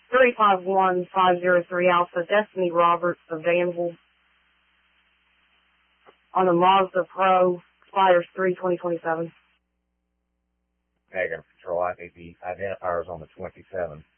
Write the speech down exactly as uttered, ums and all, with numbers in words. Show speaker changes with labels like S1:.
S1: three five one five zero three Alpha, Destiny Roberts of Danville. On the Mazda Pro, expires three twenty twenty-seven.
S2: Negative Control, I need the identifiers on the twenty-seven.